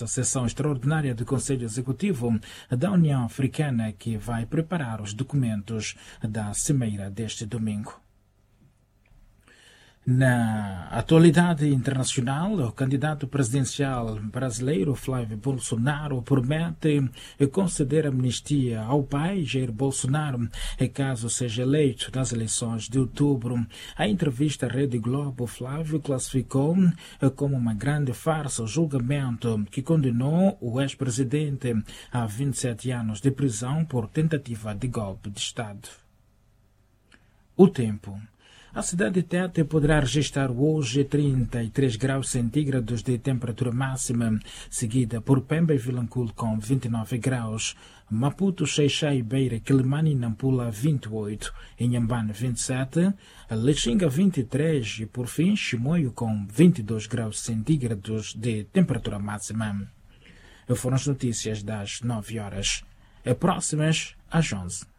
esta sessão extraordinária do Conselho Executivo da União Africana, que vai preparar os documentos da cimeira deste domingo. Na atualidade internacional, o candidato presidencial brasileiro Flávio Bolsonaro promete conceder amnistia ao pai Jair Bolsonaro caso seja eleito nas eleições de outubro. A entrevista à Rede Globo, Flávio classificou como uma grande farsa o julgamento que condenou o ex-presidente a 27 anos de prisão por tentativa de golpe de Estado. O tempo. A cidade de Tete poderá registrar hoje 33 graus centígrados de temperatura máxima, seguida por Pemba e Vilanculo com 29 graus, Maputo, Xai-Xai, Beira, Quilimane e Nampula 28, Inhambane 27, Lixinga 23 e por fim Chimoio com 22 graus centígrados de temperatura máxima. Foram as notícias das 9 horas. Próximas às 11.